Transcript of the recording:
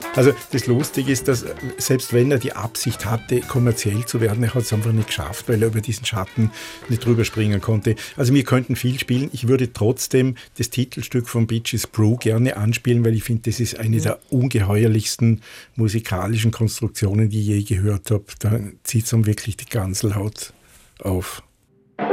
Also das Lustige ist, dass selbst wenn er die Absicht hatte, kommerziell zu werden, er hat es einfach nicht geschafft, weil er über diesen Schatten nicht drüber springen konnte. Also wir könnten viel spielen. Ich würde trotzdem das Titelstück von Bitches Brew gerne anspielen, weil ich finde, das ist eine der ungeheuerlichsten musikalischen Konstruktionen, die ich je gehört habe. Da zieht es dann wirklich die Gänsehaut auf.